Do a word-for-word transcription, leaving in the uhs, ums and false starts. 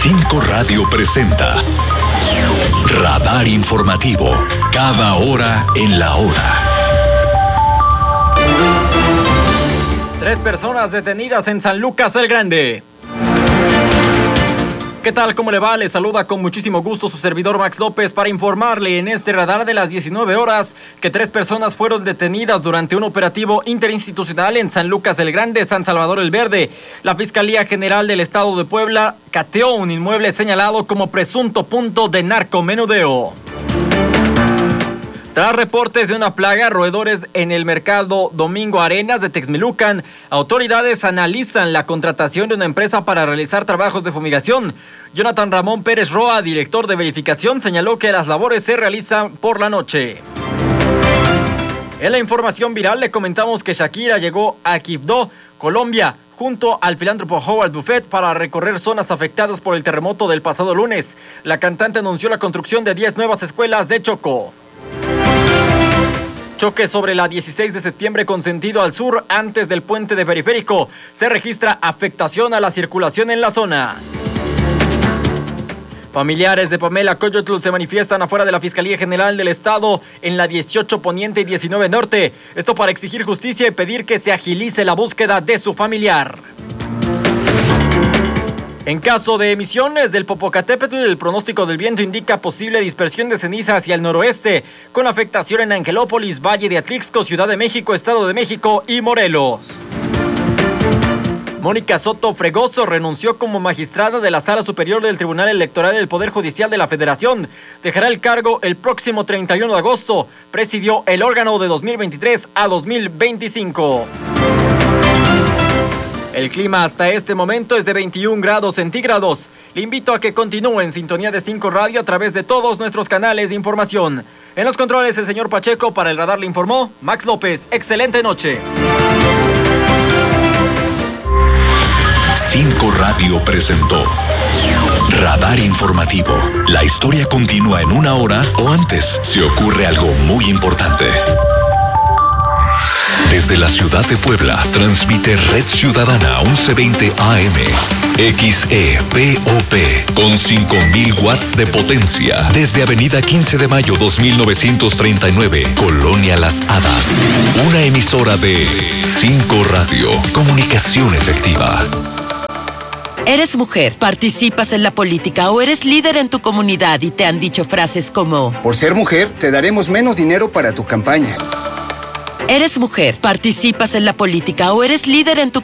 cinco Radio presenta Radar Informativo, cada hora en la hora. Tres personas detenidas en San Lucas el Grande. ¿Qué tal? ¿Cómo le va? Le saluda con muchísimo gusto su servidor Max López para informarle en este radar de las diecinueve horas que tres personas fueron detenidas durante un operativo interinstitucional en San Lucas el Grande, San Salvador el Verde. La Fiscalía General del Estado de Puebla cateó un inmueble señalado como presunto punto de narcomenudeo. Tras reportes de una plaga de roedores en el mercado Domingo Arenas de Texmelucan, autoridades analizan la contratación de una empresa para realizar trabajos de fumigación. Jonathan Ramón Pérez Roa, director de verificación, señaló que las labores se realizan por la noche. En la información viral le comentamos que Shakira llegó a Quibdó, Colombia, junto al filántropo Howard Buffett para recorrer zonas afectadas por el terremoto del pasado lunes. La cantante anunció la construcción de diez nuevas escuelas de Chocó. Choque sobre la dieciséis de septiembre con sentido al sur antes del puente de Periférico. Se registra afectación a la circulación en la zona. Familiares de Pamela Coyotl se manifiestan afuera de la Fiscalía General del Estado en la dieciocho Poniente y diecinueve Norte. Esto para exigir justicia y pedir que se agilice la búsqueda de su familiar. En caso de emisiones del Popocatépetl, el pronóstico del viento indica posible dispersión de ceniza hacia el noroeste, con afectación en Angelópolis, Valle de Atlixco, Ciudad de México, Estado de México y Morelos. Mónica Soto Fregoso renunció como magistrada de la Sala Superior del Tribunal Electoral del Poder Judicial de la Federación. Dejará el cargo el próximo treinta y uno de agosto. Presidió el órgano de dos mil veintitrés a dos mil veinticinco. El clima hasta este momento es de veintiún grados centígrados. Le invito a que continúe en sintonía de cinco Radio a través de todos nuestros canales de información. En los controles el señor Pacheco, para el radar le informó Max López. Excelente noche. cinco Radio presentó Radar Informativo. La historia continúa en una hora o antes si ocurre algo muy importante. Desde la ciudad de Puebla, transmite Red Ciudadana once veinte A M, X E P O P, con cinco mil watts de potencia. Desde Avenida quince de mayo dos mil novecientos treinta y nueve, Colonia Las Hadas. Una emisora de cinco Radio, comunicación efectiva. Eres mujer, participas en la política o eres líder en tu comunidad y te han dicho frases como: por ser mujer, te daremos menos dinero para tu campaña. Eres mujer, participas en la política o eres líder en tu